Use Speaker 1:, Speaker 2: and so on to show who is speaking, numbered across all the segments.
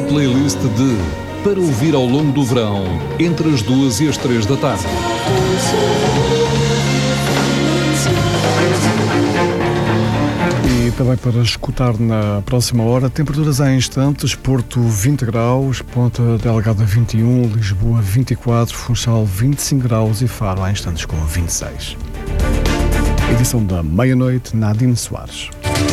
Speaker 1: playlist de Para ouvir ao longo do verão, entre as 2 e as 3 da tarde.
Speaker 2: E também para escutar na próxima hora, temperaturas em instantes: Porto 20 graus, Ponta Delgada 21, Lisboa 24, Funchal 25 graus e Faro em instantes com 26. Edição da meia-noite, Nadine Soares.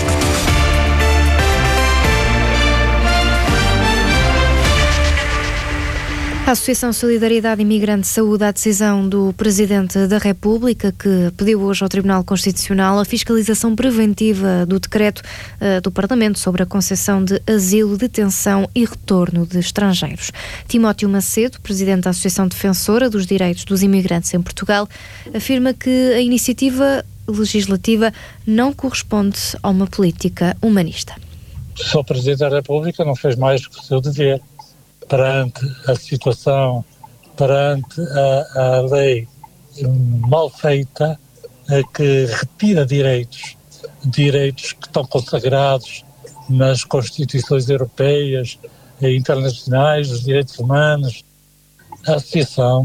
Speaker 3: A Associação Solidariedade Imigrante saúda a decisão do Presidente da República, que pediu hoje ao Tribunal Constitucional a fiscalização preventiva do decreto do Parlamento sobre a concessão de asilo, detenção e retorno de estrangeiros. Timóteo Macedo, Presidente da Associação Defensora dos Direitos dos Imigrantes em Portugal, afirma que a iniciativa legislativa não corresponde a uma política humanista.
Speaker 4: O Sr. Presidente da República não fez mais do que o seu dever perante a situação, perante a lei mal feita, que retira direitos que estão consagrados nas constituições europeias e internacionais, dos direitos humanos. A Associação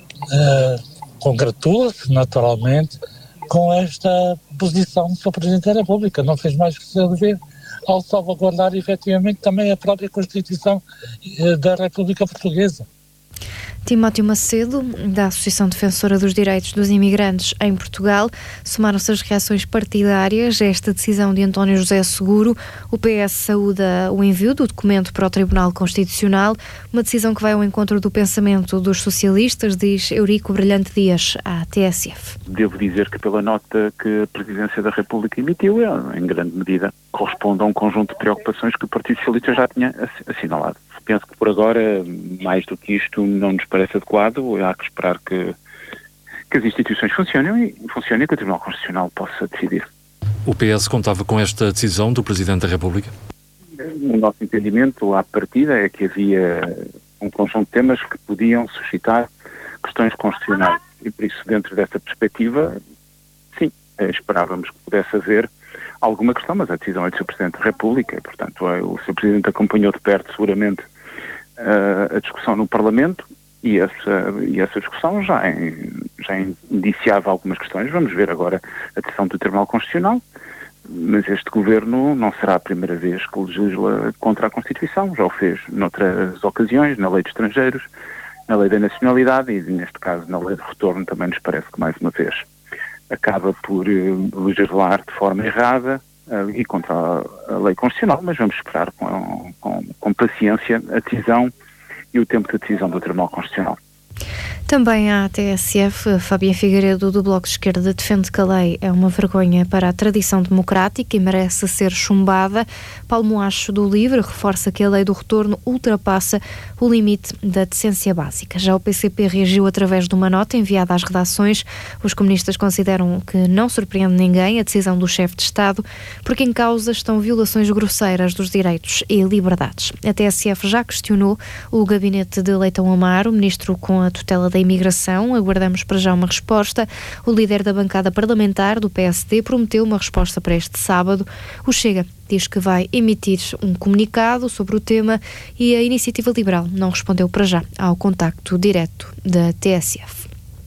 Speaker 4: congratula-se, naturalmente, com esta posição do Sr. Presidente da República. Não fez mais que o seu dever, ao salvaguardar efetivamente também a própria Constituição da República Portuguesa.
Speaker 3: Timóteo Macedo, da Associação Defensora dos Direitos dos Imigrantes em Portugal, somaram-se as reações partidárias a esta decisão de António José Seguro. O PS saúda o envio do documento para o Tribunal Constitucional, uma decisão que vai ao encontro do pensamento dos socialistas, diz Eurico Brilhante Dias, à TSF.
Speaker 5: Devo dizer que pela nota que a Presidência da República emitiu, em grande medida, corresponde a um conjunto de preocupações que o Partido Socialista já tinha assinalado. Penso que por agora, mais do que isto, não nos parece adequado. Há que esperar que as instituições funcionem e que o Tribunal Constitucional possa decidir.
Speaker 6: O PS contava com esta decisão do Presidente da República?
Speaker 5: O nosso entendimento, à partida, é que havia um conjunto de temas que podiam suscitar questões constitucionais. E por isso, dentro dessa perspectiva, sim, esperávamos que pudesse haver alguma questão, mas a decisão é do Sr. Presidente da República e, portanto, o Sr. Presidente acompanhou de perto, seguramente, a discussão no Parlamento e essa discussão já indiciava algumas questões. Vamos ver agora a decisão do Tribunal Constitucional, mas este Governo não será a primeira vez que legisla contra a Constituição. Já o fez noutras ocasiões, na Lei de Estrangeiros, na Lei da Nacionalidade e, neste caso, na Lei de Retorno. Também nos parece que, mais uma vez, acaba por legislar de forma errada e contra a lei constitucional, mas vamos esperar com paciência a decisão e o tempo de decisão do Tribunal Constitucional.
Speaker 3: Também a TSF, Fábia Figueiredo, do Bloco de Esquerda, defende que a lei é uma vergonha para a tradição democrática e merece ser chumbada. Paulo Moacho, do LIVRE, reforça que a lei do retorno ultrapassa o limite da decência básica. Já o PCP reagiu através de uma nota enviada às redações. Os comunistas consideram que não surpreende ninguém a decisão do chefe de Estado, porque em causa estão violações grosseiras dos direitos e liberdades. A TSF já questionou o gabinete de Leitão Amaro, ministro com a tutela da imigração. Aguardamos para já uma resposta. O líder da bancada parlamentar do PSD prometeu uma resposta para este sábado. O Chega diz que vai emitir um comunicado sobre o tema e a Iniciativa Liberal não respondeu para já ao contacto direto da TSF.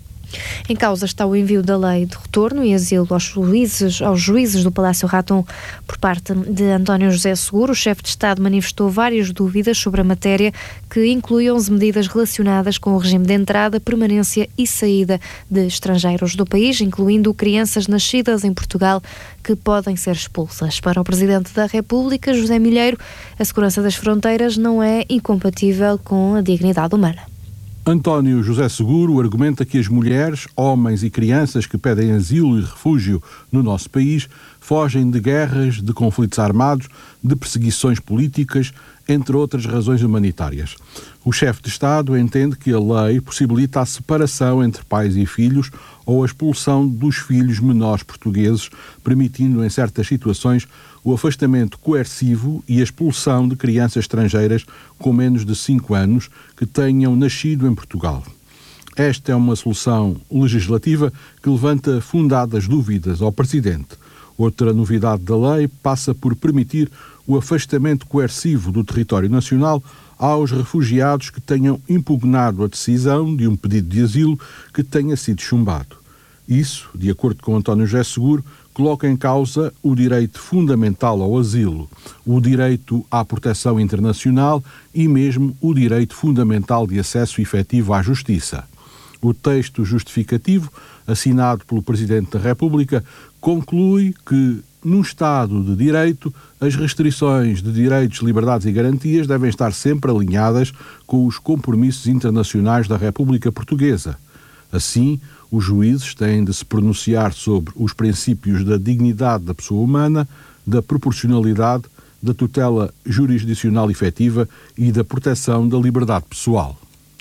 Speaker 3: Em causa está o envio da lei de retorno e asilo aos juízes do Palácio Raton por parte de António José Seguro. O chefe de Estado manifestou várias dúvidas sobre a matéria, que inclui 11 medidas relacionadas com o regime de entrada, permanência e saída de estrangeiros do país, incluindo crianças nascidas em Portugal que podem ser expulsas. Para o Presidente da República, José Milheiro, a segurança das fronteiras não é incompatível com a dignidade humana.
Speaker 7: António José Seguro argumenta que as mulheres, homens e crianças que pedem asilo e refúgio no nosso país fogem de guerras, de conflitos armados, de perseguições políticas, entre outras razões humanitárias. O chefe de Estado entende que a lei possibilita a separação entre pais e filhos ou a expulsão dos filhos menores portugueses, permitindo em certas situações o afastamento coercivo e a expulsão de crianças estrangeiras com menos de 5 anos que tenham nascido em Portugal. Esta é uma solução legislativa que levanta fundadas dúvidas ao Presidente. Outra novidade da lei passa por permitir o afastamento coercivo do território nacional aos refugiados que tenham impugnado a decisão de um pedido de asilo que tenha sido chumbado. Isso, de acordo com António José Seguro, coloca em causa o direito fundamental ao asilo, o direito à proteção internacional e mesmo o direito fundamental de acesso efetivo à justiça. O texto justificativo, assinado pelo Presidente da República, conclui que, num Estado de Direito, as restrições de direitos, liberdades e garantias devem estar sempre alinhadas com os compromissos internacionais da República Portuguesa. Assim, os juízes têm de se pronunciar sobre os princípios da dignidade da pessoa humana, da proporcionalidade, da tutela jurisdicional efetiva e da proteção da liberdade pessoal.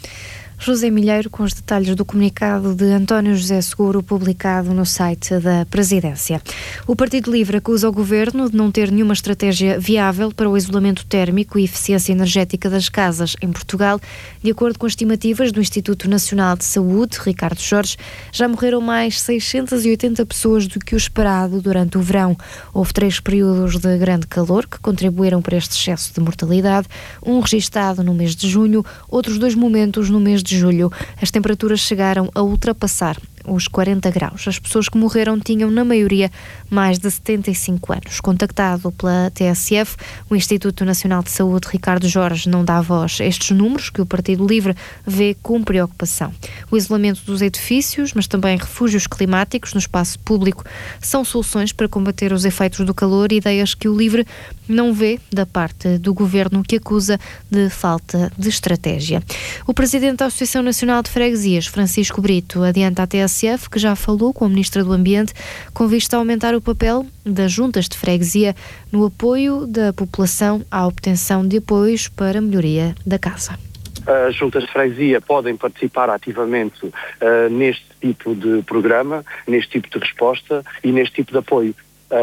Speaker 3: José Milheiro com os detalhes do comunicado de António José Seguro publicado no site da Presidência. O Partido Livre acusa o Governo de não ter nenhuma estratégia viável para o isolamento térmico e eficiência energética das casas em Portugal. De acordo com estimativas do Instituto Nacional de Saúde, Ricardo Jorge, já morreram mais 680 pessoas do que o esperado durante o verão. Houve 3 períodos de grande calor que contribuíram para este excesso de mortalidade, um registado no mês de junho, outros 2 momentos no mês de julho. As temperaturas chegaram a ultrapassar os 40 graus. As pessoas que morreram tinham, na maioria, mais de 75 anos. Contactado pela TSF, o Instituto Nacional de Saúde, Ricardo Jorge, não dá voz a estes números que o Partido Livre vê com preocupação. O isolamento dos edifícios, mas também refúgios climáticos no espaço público, são soluções para combater os efeitos do calor, ideias que o Livre não vê da parte do Governo, que acusa de falta de estratégia. O Presidente da Associação Nacional de Freguesias, Francisco Brito, adianta à TSF que já falou com a Ministra do Ambiente com vista a aumentar o papel das juntas de freguesia no apoio da população à obtenção de apoios para a melhoria da casa.
Speaker 8: As juntas de freguesia podem participar ativamente neste tipo de programa, neste tipo de resposta e neste tipo de apoio.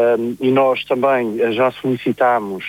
Speaker 8: E nós também já solicitámos,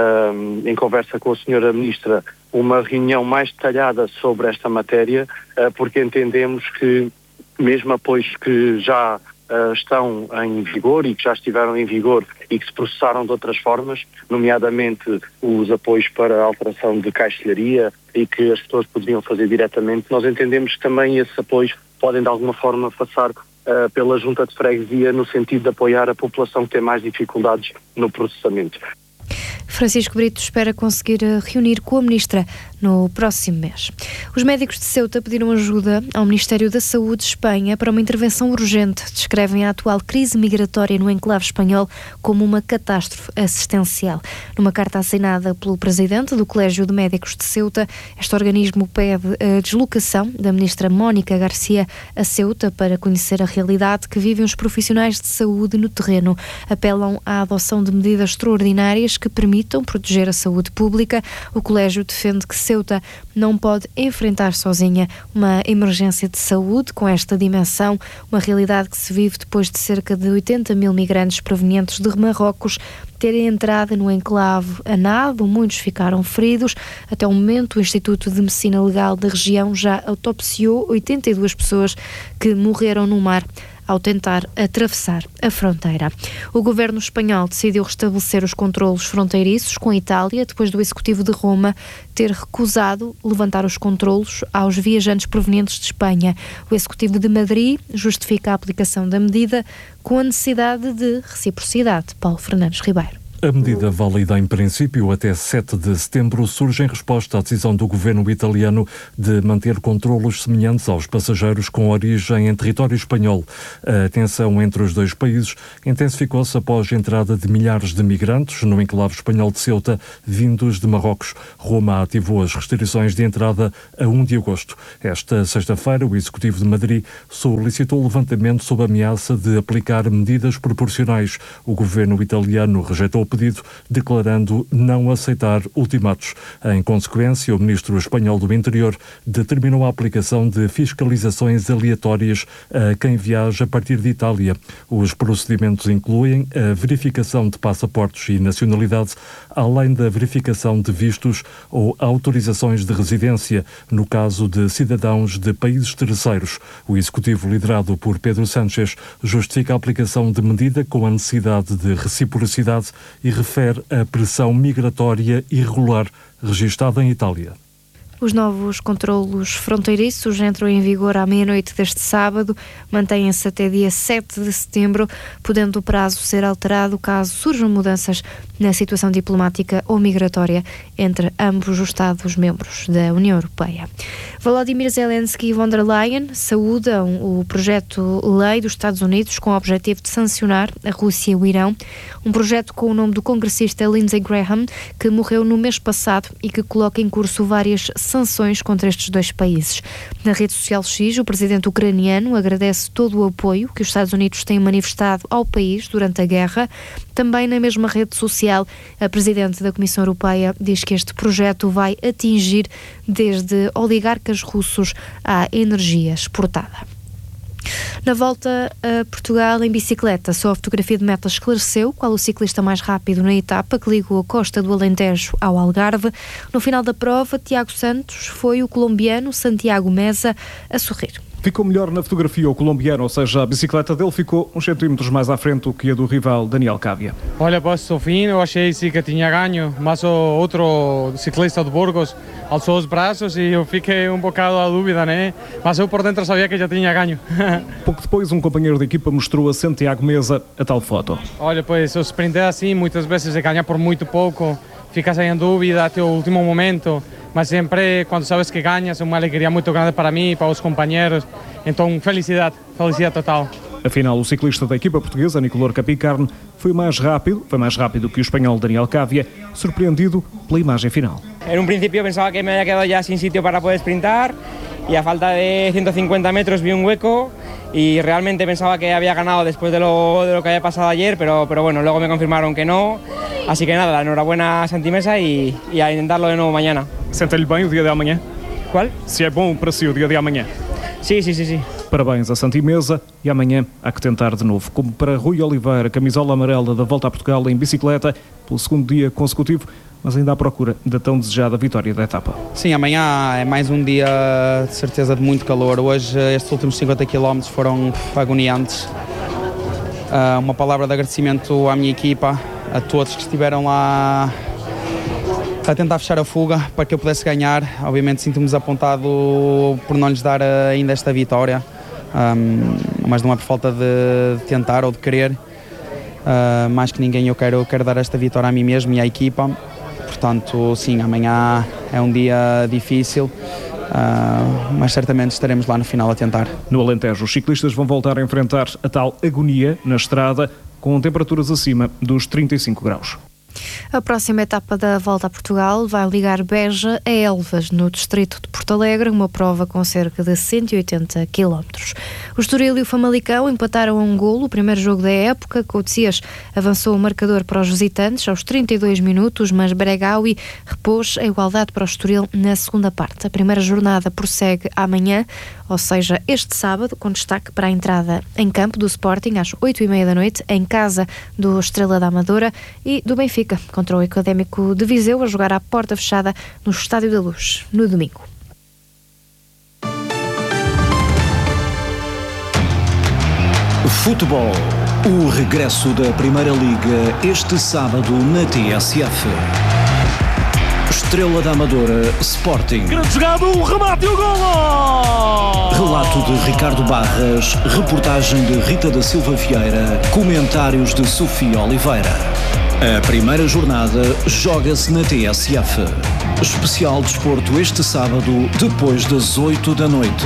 Speaker 8: em conversa com a Sra. Ministra, uma reunião mais detalhada sobre esta matéria, porque entendemos que mesmo apoios que já estão em vigor e que já estiveram em vigor e que se processaram de outras formas, nomeadamente os apoios para a alteração de caixilharia e que as pessoas poderiam fazer diretamente, nós entendemos que também esses apoios podem de alguma forma passar pela junta de freguesia no sentido de apoiar a população que tem mais dificuldades no processamento.
Speaker 3: Francisco Brito espera conseguir reunir com a Ministra no próximo mês. Os médicos de Ceuta pediram ajuda ao Ministério da Saúde de Espanha para uma intervenção urgente. Descrevem a atual crise migratória no enclave espanhol como uma catástrofe assistencial. Numa carta assinada pelo presidente do Colégio de Médicos de Ceuta, este organismo pede a deslocação da ministra Mónica Garcia a Ceuta para conhecer a realidade que vivem os profissionais de saúde no terreno. Apelam à adoção de medidas extraordinárias que permitam proteger a saúde pública. O colégio defende que Ceuta não pode enfrentar sozinha uma emergência de saúde com esta dimensão, uma realidade que se vive depois de cerca de 80 mil migrantes provenientes de Marrocos terem entrado no enclave a nado. Muitos ficaram feridos. Até o momento, o Instituto de Medicina Legal da região já autopsiou 82 pessoas que morreram no mar ao tentar atravessar a fronteira. O governo espanhol decidiu restabelecer os controlos fronteiriços com a Itália depois do Executivo de Roma ter recusado levantar os controlos aos viajantes provenientes de Espanha. O Executivo de Madrid justifica a aplicação da medida com a necessidade de reciprocidade. Paulo Fernandes Ribeiro.
Speaker 6: A medida válida em princípio até 7 de setembro surge em resposta à decisão do governo italiano de manter controlos semelhantes aos passageiros com origem em território espanhol. A tensão entre os dois países intensificou-se após a entrada de milhares de migrantes no enclave espanhol de Ceuta, vindos de Marrocos. Roma ativou as restrições de entrada a 1 de agosto. Esta sexta-feira, o Executivo de Madrid solicitou o levantamento sob ameaça de aplicar medidas proporcionais. O governo italiano rejeitou o pedido, declarando não aceitar ultimatos. Em consequência, o ministro espanhol do Interior determinou a aplicação de fiscalizações aleatórias a quem viaja a partir de Itália. Os procedimentos incluem a verificação de passaportes e nacionalidade, além da verificação de vistos ou autorizações de residência, no caso de cidadãos de países terceiros. O executivo, liderado por Pedro Sánchez, justifica a aplicação de medida com a necessidade de reciprocidade e refere a pressão migratória irregular registada em Itália.
Speaker 3: Os novos controlos fronteiriços entram em vigor à meia-noite deste sábado, mantêm-se até dia 7 de setembro, podendo o prazo ser alterado caso surjam mudanças na situação diplomática ou migratória entre ambos os Estados-membros da União Europeia. Volodymyr Zelensky e von der Leyen saúdam o projeto-lei dos Estados Unidos com o objetivo de sancionar a Rússia e o Irão, um projeto com o nome do congressista Lindsey Graham, que morreu no mês passado e que coloca em curso várias sanções contra estes dois países. Na rede social X, o presidente ucraniano agradece todo o apoio que os Estados Unidos têm manifestado ao país durante a guerra. Também na mesma rede social, a presidente da Comissão Europeia diz que este projeto vai atingir desde oligarcas russos à energia exportada. Na volta a Portugal em bicicleta, só a fotografia de meta esclareceu qual o ciclista mais rápido na etapa que ligou a costa do Alentejo ao Algarve. No final da prova, Tiago Santos foi o colombiano Santiago Meza a sorrir.
Speaker 2: Ficou melhor na fotografia o colombiano, ou seja, a bicicleta dele ficou uns centímetros mais à frente do que a do rival Daniel Cávia.
Speaker 9: Olha, passo fino, eu achei sim que tinha ganho, mas o outro ciclista de Burgos alçou os braços e eu fiquei um bocado à dúvida, né? Mas eu por dentro sabia que já tinha ganho.
Speaker 2: Pouco depois, um companheiro de equipa mostrou a Santiago Meza a tal foto.
Speaker 9: Olha, pois, o sprint é assim, muitas vezes se ganha por muito pouco, ficas aí em dúvida até o último momento, mas sempre quando sabes que ganhas é uma alegria muito grande para mim e para os companheiros, então felicidade total.
Speaker 2: Afinal, o ciclista da equipa portuguesa, Nicolor Capicarne, foi mais rápido que o espanhol Daniel Cávia, surpreendido pela imagem final.
Speaker 10: En un principio pensaba que me había quedado ya sin sitio para poder sprintar y a falta de 150 metros vi un hueco y realmente pensaba que había ganado después de lo que había pasado ayer, pero bueno, luego me confirmaron que no, así que nada, enhorabuena a Santi Meza y a intentarlo de nuevo mañana.
Speaker 2: Sente-lhe bem o dia de amanhã?
Speaker 10: ¿Cuál?
Speaker 2: Se é bom para si o dia de amanhã?
Speaker 10: Sí.
Speaker 2: Parabéns a Santi Meza e amanhã há que tentar de novo. Como para Rui Oliveira, camisola amarela da Volta a Portugal em bicicleta, pelo segundo dia consecutivo, mas ainda à procura da tão desejada vitória da etapa.
Speaker 11: Sim, amanhã é mais um dia de certeza de muito calor. Hoje estes últimos 50 km foram agoniantes. Uma palavra de agradecimento à minha equipa, a todos que estiveram lá a tentar fechar a fuga para que eu pudesse ganhar. Obviamente sinto-me desapontado por não lhes dar ainda esta vitória, mas não é por falta de tentar ou de querer. Mais que ninguém eu quero dar esta vitória a mim mesmo e à equipa. Portanto, sim, amanhã é um dia difícil, mas certamente estaremos lá no final a tentar.
Speaker 2: No Alentejo, os ciclistas vão voltar a enfrentar a tal agonia na estrada, com temperaturas acima dos 35 graus.
Speaker 3: A próxima etapa da Volta a Portugal vai ligar Beja a Elvas, no distrito de Porto Alegre, uma prova com cerca de 180 km. O Estoril e o Famalicão empataram a um golo o primeiro jogo da época. Coutesias avançou o marcador para os visitantes aos 32 minutos, mas Bregaui repôs a igualdade para o Estoril na segunda parte. A primeira jornada prossegue amanhã, ou seja, este sábado, com destaque para a entrada em campo do Sporting às 8h30 da noite, em casa do Estrela da Amadora, e do Benfica contra o Académico de Viseu, a jogar à porta fechada no Estádio da Luz, no domingo.
Speaker 12: Futebol. O regresso da Primeira Liga este sábado na TSF. Estrela da Amadora, Sporting.
Speaker 13: Grande jogada, o remate e o golo!
Speaker 12: Relato de Ricardo Barras, reportagem de Rita da Silva Vieira, comentários de Sofia Oliveira. A primeira jornada joga-se na TSF. Especial desporto este sábado, depois das 8 da noite.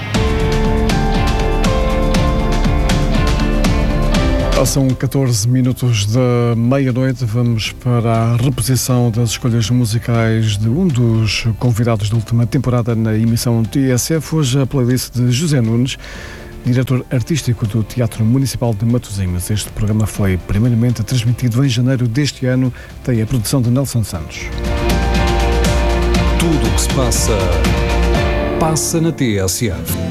Speaker 2: São 14 minutos da meia-noite. Vamos para a reposição das escolhas musicais de um dos convidados da última temporada na emissão TSF. Hoje a playlist de José Nunes, diretor artístico do Teatro Municipal de Matosinhos. Este programa foi primeiramente transmitido em janeiro deste ano. Tem a produção de Nelson Santos.
Speaker 1: Tudo o que se passa na TSF.